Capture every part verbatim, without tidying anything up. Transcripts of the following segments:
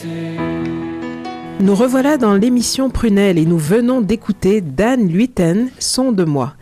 Nous revoilà dans l'émission Prunelle et nous venons d'écouter Dan Luyten, Son de moi.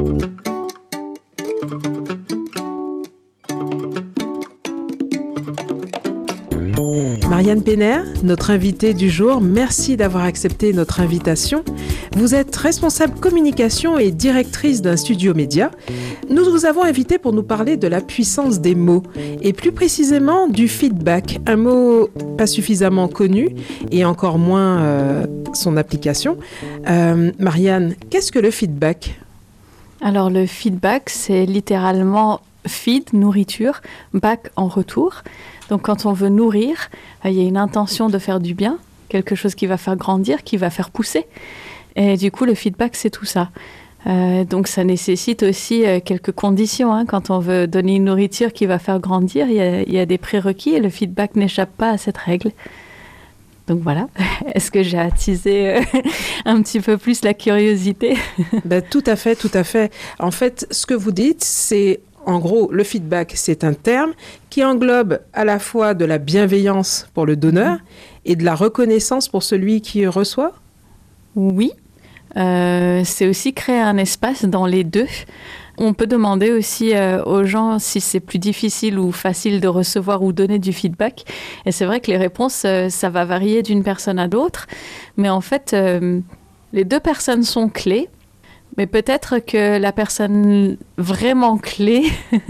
Marianne Penner, notre invitée du jour, merci d'avoir accepté notre invitation. Vous êtes responsable communication et directrice d'un studio média. Nous vous avons invité pour nous parler de la puissance des mots et plus précisément du feedback, un mot pas suffisamment connu et encore moins euh, son application. Euh, Marianne, qu'est-ce que le feedback ? Alors le feedback, c'est littéralement feed, nourriture, back en retour. Donc quand on veut nourrir, il y a une intention de faire du bien, quelque chose qui va faire grandir, qui va faire pousser. Et du coup, le feedback, c'est tout ça. Euh, donc ça nécessite aussi euh, quelques conditions. Hein. Quand on veut donner une nourriture qui va faire grandir, il y a, il y a des prérequis et le feedback n'échappe pas à cette règle. Donc voilà, est-ce que j'ai attisé euh, un petit peu plus la curiosité ? Ben, tout à fait, tout à fait. En fait, ce que vous dites, c'est... En gros, le feedback, c'est un terme qui englobe à la fois de la bienveillance pour le donneur et de la reconnaissance pour celui qui reçoit ? Oui, euh, c'est aussi créer un espace dans les deux. On peut demander aussi euh, aux gens si c'est plus difficile ou facile de recevoir ou donner du feedback. Et c'est vrai que les réponses, euh, ça va varier d'une personne à l'autre. Mais en fait, euh, les deux personnes sont clés. Mais peut-être que la personne vraiment clé,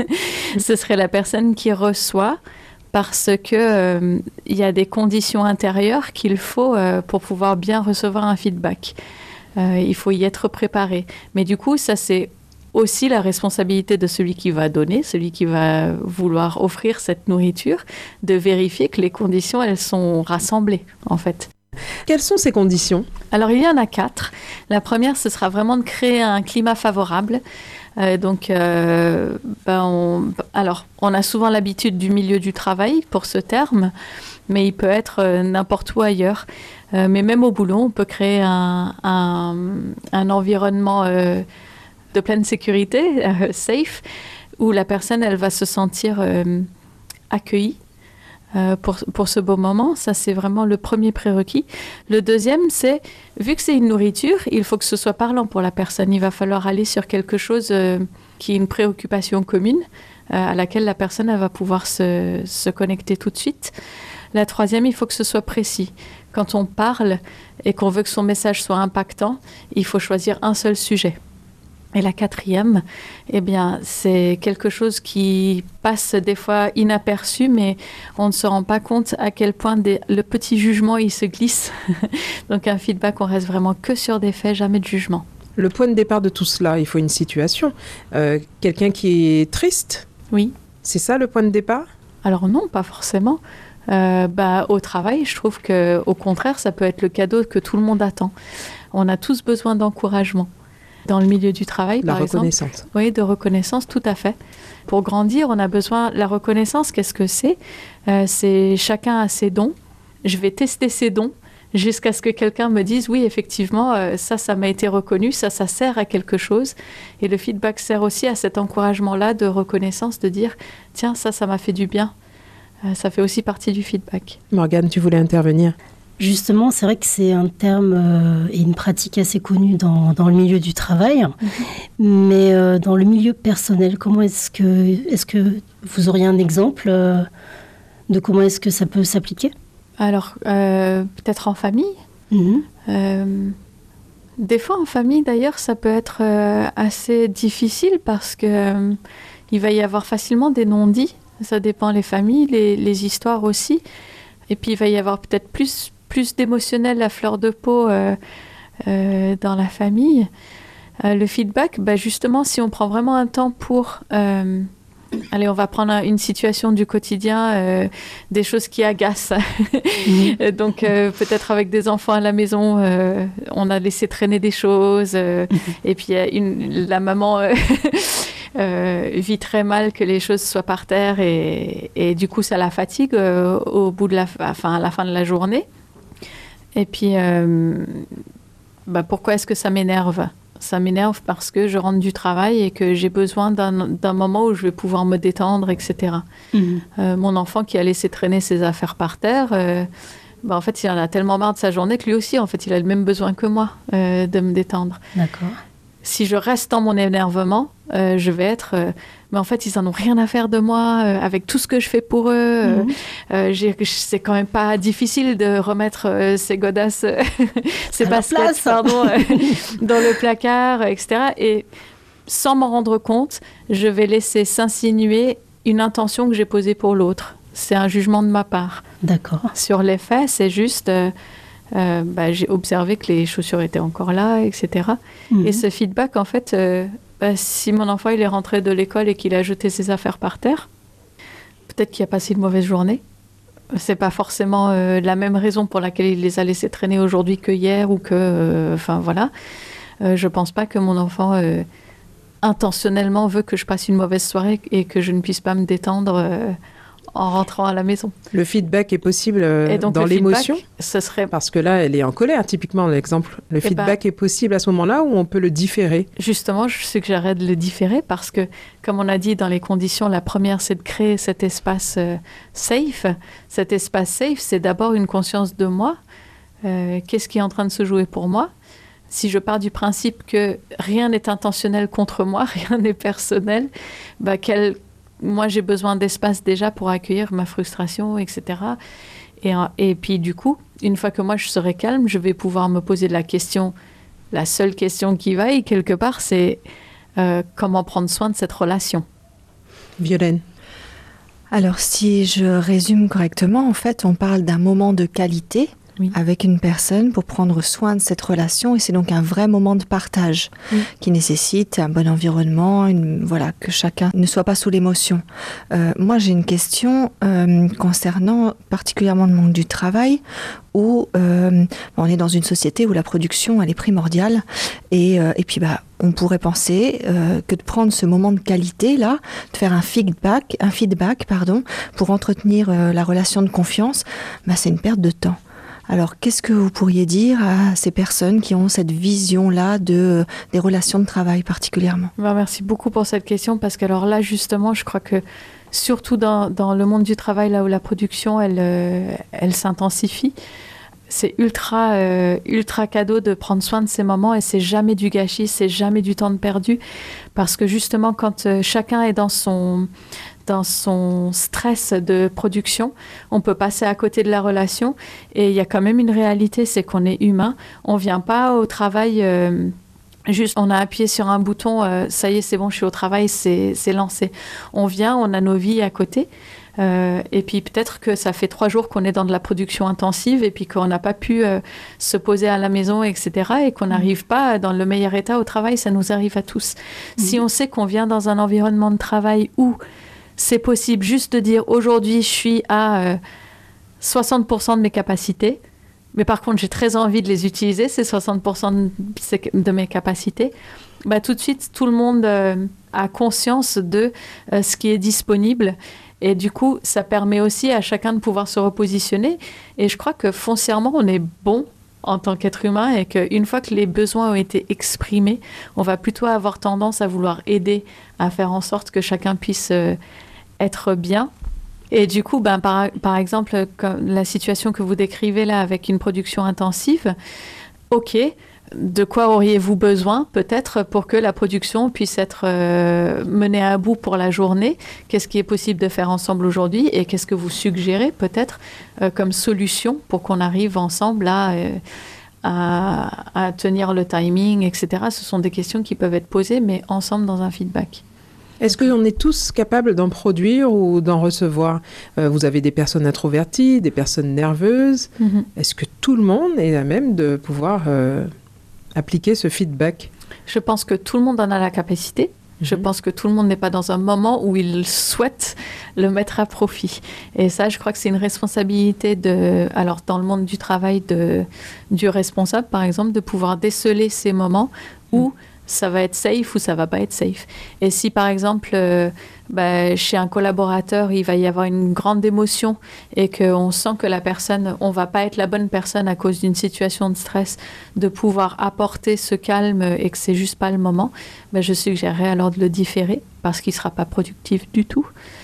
ce serait la personne qui reçoit parce qu'il euh, y a des conditions intérieures qu'il faut euh, pour pouvoir bien recevoir un feedback. Euh, il faut y être préparé. Mais du coup, ça c'est aussi la responsabilité de celui qui va donner, celui qui va vouloir offrir cette nourriture, de vérifier que les conditions, elles sont rassemblées en fait. Quelles sont ces conditions ? Alors, il y en a quatre. La première, ce sera vraiment de créer un climat favorable. Euh, donc, euh, ben on, alors, on a souvent l'habitude du milieu du travail pour ce terme, mais il peut être euh, n'importe où ailleurs. Euh, mais même au boulot, on peut créer un, un, un environnement euh, de pleine sécurité, euh, safe, où la personne, elle va se sentir euh, accueillie. Euh, pour, pour ce beau moment, ça c'est vraiment le premier prérequis. Le deuxième, c'est, vu que c'est une nourriture, il faut que ce soit parlant pour la personne. Il va falloir aller sur quelque chose euh, qui est une préoccupation commune, euh, à laquelle la personne elle va pouvoir se, se connecter tout de suite. La troisième, il faut que ce soit précis. Quand on parle et qu'on veut que son message soit impactant, il faut choisir un seul sujet. Et la quatrième, eh bien, c'est quelque chose qui passe des fois inaperçu, mais on ne se rend pas compte à quel point des, le petit jugement, il se glisse. Donc un feedback, on reste vraiment que sur des faits, jamais de jugement. Le point de départ de tout cela, il faut une situation. Euh, quelqu'un qui est triste ? Oui. C'est ça le point de départ ? Alors non, pas forcément. Euh, bah, au travail, je trouve qu'au contraire, ça peut être le cadeau que tout le monde attend. On a tous besoin d'encouragement. Dans le milieu du travail, la par exemple. La reconnaissance. Oui, de reconnaissance, tout à fait. Pour grandir, on a besoin... La reconnaissance, qu'est-ce que c'est ? euh, C'est chacun a ses dons. Je vais tester ses dons jusqu'à ce que quelqu'un me dise « Oui, effectivement, euh, ça, ça m'a été reconnu, ça, ça sert à quelque chose. » Et le feedback sert aussi à cet encouragement-là de reconnaissance, de dire « Tiens, ça, ça m'a fait du bien. Euh, » Ça fait aussi partie du feedback. Morgane, tu voulais intervenir ? Justement, c'est vrai que c'est un terme euh, et une pratique assez connue dans, dans le milieu du travail. Mmh. Mais euh, dans le milieu personnel, comment est-ce que, est-ce que vous auriez un exemple euh, de comment est-ce que ça peut s'appliquer ? Alors, euh, peut-être en famille. Mmh. Euh, des fois, en famille, d'ailleurs, ça peut être euh, assez difficile parce que euh, il va y avoir facilement des non-dits. Ça dépend les familles, les, les histoires aussi. Et puis, il va y avoir peut-être plus... plus d'émotionnel à fleur de peau euh, euh, dans la famille. Euh, le feedback, bah justement, si on prend vraiment un temps pour... Euh, allez, on va prendre une situation du quotidien, euh, des choses qui agacent. Mmh. Donc, euh, peut-être avec des enfants à la maison, euh, on a laissé traîner des choses. Euh, mmh. Et puis, une, la maman... Euh, Euh, vit très mal que les choses soient par terre et, et du coup ça la fatigue euh, au bout de la, enfin, à la fin de la journée. Et puis euh, bah, pourquoi est-ce que ça m'énerve ? Ça m'énerve parce que je rentre du travail et que j'ai besoin d'un, d'un moment où je vais pouvoir me détendre, et cetera. Mmh. Euh, mon enfant qui a laissé traîner ses affaires par terre, euh, ben, en fait, il en a tellement marre de sa journée que lui aussi, en fait, il a le même besoin que moi euh, de me détendre. D'accord. Si je reste dans mon énervement, euh, je vais être... Euh, mais en fait, ils en ont rien à faire de moi, euh, avec tout ce que je fais pour eux. Mhm. Euh, euh, j'ai, c'est quand même pas difficile de remettre euh, ces godasses, ces À leur baskets, place. pardon, euh, dans le placard, et cetera. Et sans m'en rendre compte, je vais laisser s'insinuer une intention que j'ai posée pour l'autre. C'est un jugement de ma part. D'accord. Sur les faits, c'est juste... Euh, euh, bah, j'ai observé que les chaussures étaient encore là, et cetera. Mhm. Et ce feedback, en fait... Euh, bah, si mon enfant il est rentré de l'école et qu'il a jeté ses affaires par terre, peut-être qu'il a passé une mauvaise journée. C'est pas forcément euh, la même raison pour laquelle il les a laissés traîner aujourd'hui que hier ou que... Enfin, euh, voilà. Euh, je pense pas que mon enfant... Euh, intentionnellement veut que je passe une mauvaise soirée et que je ne puisse pas me détendre euh, en rentrant à la maison. Le feedback est possible euh, et donc, dans le l'émotion feedback, ce serait... Parce que là, elle est en colère, typiquement, l'exemple. Le Eh feedback ben, est possible à ce moment-là ou on peut le différer? Justement, je suggérerais de le différer parce que, comme on a dit dans les conditions, la première, c'est de créer cet espace euh, safe. Cet espace safe, c'est d'abord une conscience de moi. Euh, qu'est-ce qui est en train de se jouer pour moi? Si je pars du principe que rien n'est intentionnel contre moi, rien n'est personnel, bah quel, moi j'ai besoin d'espace déjà pour accueillir ma frustration, et cetera. Et, et puis du coup, une fois que moi je serai calme, je vais pouvoir me poser la question, la seule question qui vaille quelque part, c'est euh, comment prendre soin de cette relation. Violaine. Alors si je résume correctement, en fait on parle d'un moment de qualité. Oui. Avec une personne pour prendre soin de cette relation et c'est donc un vrai moment de partage oui. qui nécessite un bon environnement, une, voilà, que chacun ne soit pas sous l'émotion. Euh, moi j'ai une question euh, concernant particulièrement le monde du travail où euh, on est dans une société où la production elle est primordiale et, euh, et puis bah on pourrait penser euh, que de prendre ce moment de qualité là, de faire un feedback, un feedback pardon, pour entretenir euh, la relation de confiance, bah, c'est une perte de temps. Alors, qu'est-ce que vous pourriez dire à ces personnes qui ont cette vision-là de, des relations de travail particulièrement? Ben, merci beaucoup pour cette question parce que alors là, justement, je crois que surtout dans, dans le monde du travail, là où la production, elle, euh, elle s'intensifie, c'est ultra, euh, ultra cadeau de prendre soin de ces moments et c'est jamais du gâchis, c'est jamais du temps de perdu parce que justement, quand euh, chacun est dans son... dans son stress de production, on peut passer à côté de la relation et il y a quand même une réalité, c'est qu'on est humain, on vient pas au travail euh, juste on a appuyé sur un bouton, euh, ça y est c'est bon, je suis au travail, c'est, c'est lancé. On vient, on a nos vies à côté euh, et puis peut-être que ça fait trois jours qu'on est dans de la production intensive et puis qu'on n'a pas pu euh, se poser à la maison, et cetera et qu'on n'arrive pas dans le meilleur état au travail, ça nous arrive à tous. Mmh. Si on sait qu'on vient dans un environnement de travail où c'est possible juste de dire aujourd'hui je suis à euh, soixante pour cent de mes capacités, mais par contre j'ai très envie de les utiliser, ces soixante pour cent de, de mes capacités, bah, tout de suite tout le monde euh, a conscience de euh, ce qui est disponible et du coup ça permet aussi à chacun de pouvoir se repositionner et je crois que foncièrement on est bon en tant qu'être humain et qu'une fois que les besoins ont été exprimés, on va plutôt avoir tendance à vouloir aider à faire en sorte que chacun puisse euh, être bien. Et du coup, ben, par, par exemple, comme la situation que vous décrivez là avec une production intensive, ok, de quoi auriez-vous besoin peut-être pour que la production puisse être euh, menée à bout pour la journée? Qu'est-ce qui est possible de faire ensemble aujourd'hui et qu'est-ce que vous suggérez peut-être euh, comme solution pour qu'on arrive ensemble à, euh, à, à tenir le timing, et cetera. Ce sont des questions qui peuvent être posées, mais ensemble dans un feedback. Est-ce qu'on est tous capables d'en produire ou d'en recevoir? euh, Vous avez des personnes introverties, des personnes nerveuses. Mm-hmm. Est-ce que tout le monde est à même de pouvoir euh, appliquer ce feedback? Je pense que tout le monde en a la capacité. Mm-hmm. Je pense que tout le monde n'est pas dans un moment où il souhaite le mettre à profit. Et ça, je crois que c'est une responsabilité de, alors dans le monde du travail, de, du responsable, par exemple, de pouvoir déceler ces moments où... Mm. ça va être safe ou ça va pas être safe. Et si par exemple, euh, bah, chez un collaborateur, il va y avoir une grande émotion et qu'on sent que la personne, on va pas être la bonne personne à cause d'une situation de stress, de pouvoir apporter ce calme et que c'est juste pas le moment, bah, je suggérerais alors de le différer parce qu'il sera pas productif du tout.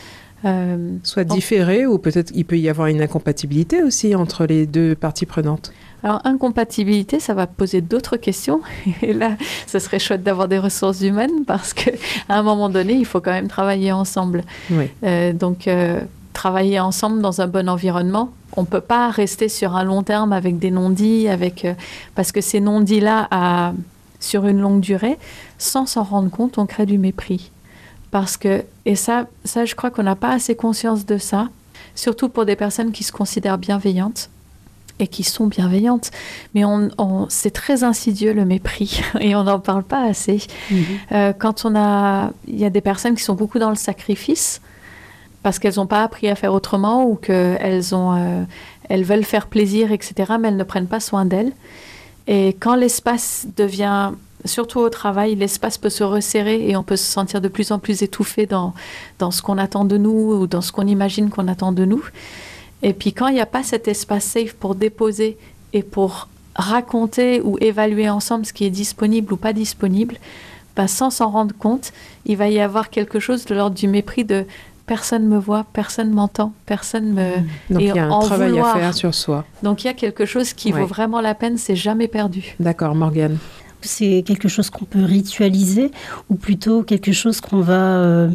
Euh, Soit différé, ou peut-être il peut y avoir une incompatibilité aussi entre les deux parties prenantes. Alors, incompatibilité, ça va poser d'autres questions. Et là, ce serait chouette d'avoir des ressources humaines parce qu'à un moment donné, il faut quand même travailler ensemble. Oui. Euh, donc, euh, travailler ensemble dans un bon environnement. On ne peut pas rester sur un long terme avec des non-dits, avec, euh, parce que ces non-dits-là, à, sur une longue durée, sans s'en rendre compte, on crée du mépris. Parce que, et ça, ça je crois qu'on n'a pas assez conscience de ça, surtout pour des personnes qui se considèrent bienveillantes. Et qui sont bienveillantes. Mais on, on, c'est très insidieux, le mépris, et on n'en parle pas assez. Mmh. Euh, quand on a... Il y a des personnes qui sont beaucoup dans le sacrifice, parce qu'elles n'ont pas appris à faire autrement, ou qu'elles ont, euh, elles veulent faire plaisir, et cetera, mais elles ne prennent pas soin d'elles. Et quand l'espace devient... Surtout au travail, l'espace peut se resserrer et on peut se sentir de plus en plus étouffé dans, dans ce qu'on attend de nous, ou dans ce qu'on imagine qu'on attend de nous. Et puis quand il n'y a pas cet espace safe pour déposer et pour raconter ou évaluer ensemble ce qui est disponible ou pas disponible, bah, sans s'en rendre compte, il va y avoir quelque chose de l'ordre du mépris de personne me voit, personne m'entend, personne me... Donc et il y a un travail vouloir. à faire sur soi. Donc il y a quelque chose qui ouais. vaut vraiment la peine, c'est jamais perdu. D'accord, Morgane. C'est quelque chose qu'on peut ritualiser ou plutôt quelque chose qu'on va... Euh...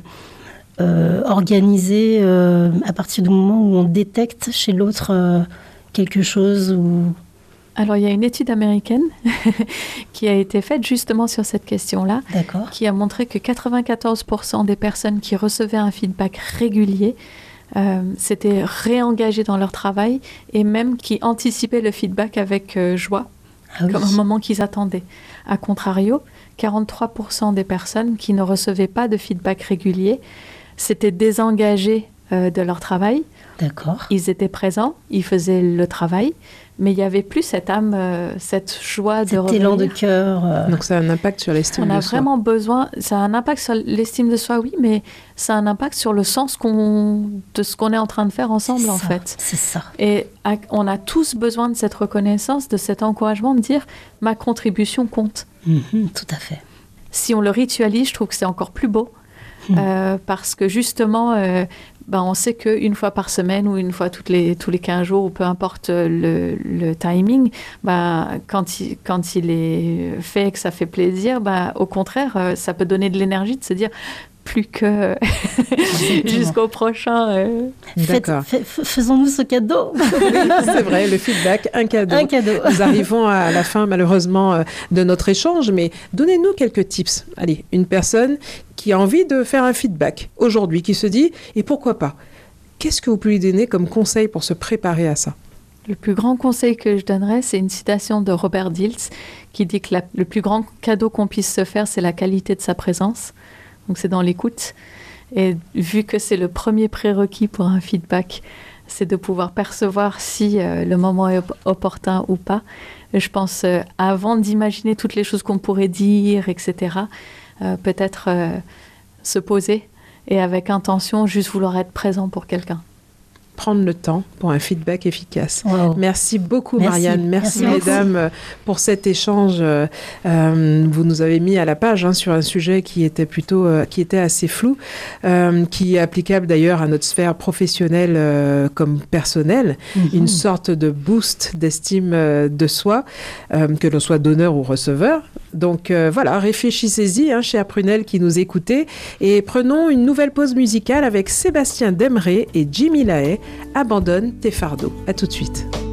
Euh, organisé euh, à partir du moment où on détecte chez l'autre euh, quelque chose ou... Alors, il y a une étude américaine qui a été faite justement sur cette question-là, D'accord. qui a montré que quatre-vingt-quatorze pour cent des personnes qui recevaient un feedback régulier euh, s'étaient réengagées dans leur travail et même qui anticipaient le feedback avec euh, joie, ah oui. comme un moment qu'ils attendaient. A contrario, quarante-trois pour cent des personnes qui ne recevaient pas de feedback régulier s'étaient désengagés euh, de leur travail. D'accord. Ils étaient présents, ils faisaient le travail, mais il n'y avait plus cette âme, euh, cette joie Cet de revenir. élan de cœur. Euh... Donc ça a un impact sur l'estime On de a soi. vraiment besoin, ça a un impact sur l'estime de soi, oui, mais ça a un impact sur le sens qu'on, de ce qu'on est en train de faire ensemble, c'est en ça, fait. C'est ça. Et à, on a tous besoin de cette reconnaissance, de cet encouragement, de dire « ma contribution compte mmh, ». Tout à fait. Si on le ritualise, je trouve que c'est encore plus beau. Euh, parce que justement, euh, ben on sait qu'une fois par semaine ou une fois toutes les, tous les quinze jours, ou peu importe le, le timing, ben, quand, il, quand il est fait et que ça fait plaisir, ben, au contraire, ça peut donner de l'énergie de se dire plus que jusqu'au prochain. Euh... D'accord. Faites, fais, faisons-nous ce cadeau. Oui, c'est vrai, le feedback, un cadeau. Un cadeau. Nous arrivons à la fin, malheureusement, de notre échange, mais donnez-nous quelques tips. Allez, une personne qui a envie de faire un feedback aujourd'hui, qui se dit, et pourquoi pas? Qu'est-ce que vous pouvez lui donner comme conseil pour se préparer à ça? Le plus grand conseil que je donnerais, c'est une citation de Robert Dilts qui dit que la, le plus grand cadeau qu'on puisse se faire, c'est la qualité de sa présence. Donc, c'est dans l'écoute. Et vu que c'est le premier prérequis pour un feedback, c'est de pouvoir percevoir si euh, le moment est op- opportun ou pas. Et je pense, euh, avant d'imaginer toutes les choses qu'on pourrait dire, et cetera, euh, peut-être euh, se poser et avec intention, juste vouloir être présent pour quelqu'un. Prendre le temps pour un feedback efficace. Wow. Merci beaucoup, Merci. Marianne. Merci, Merci mesdames, beaucoup. Pour cet échange. Euh, vous nous avez mis à la page hein, sur un sujet qui était plutôt, euh, qui était assez flou, euh, qui est applicable d'ailleurs à notre sphère professionnelle euh, comme personnelle. Mm-hmm. Une sorte de boost d'estime euh, de soi, euh, que l'on soit donneur ou receveur. Donc euh, voilà, réfléchissez-y, hein, chers prunelles qui nous écoutez, et prenons une nouvelle pause musicale avec Sébastien Demré et Jimmy Lahaye. Abandonne tes fardeaux. À tout de suite.